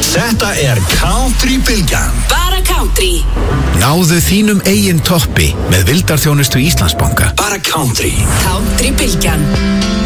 Þetta Country-bylgjan. Bara country. Náðu þínum eigin toppi með vildarþjónustu Íslandsbanka. Bara country. Country-bylgjan.